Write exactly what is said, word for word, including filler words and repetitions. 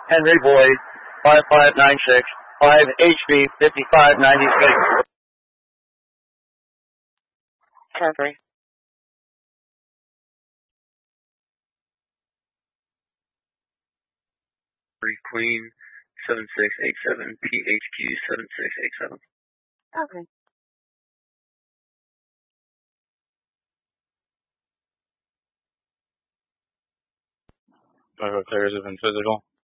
Henry Boyd, five five nine six, five H B fifty-five ninety-six. ten three. Queen seven six eight seven, P H Q seven six eight seven. Okay. Five players have been physical.